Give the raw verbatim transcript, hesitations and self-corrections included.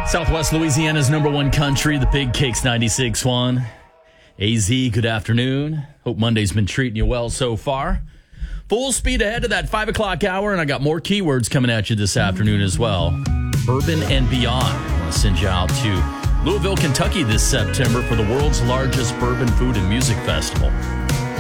Southwest Louisiana's number one country, the Big Kicks ninety-six point one. A Z, good afternoon. Hope Monday's been treating you well so far. Full speed ahead to that five o'clock hour, and I got more keywords coming at you this afternoon as well. Bourbon and beyond. I want to send you out to Louisville, Kentucky this September for the world's largest bourbon food and music festival.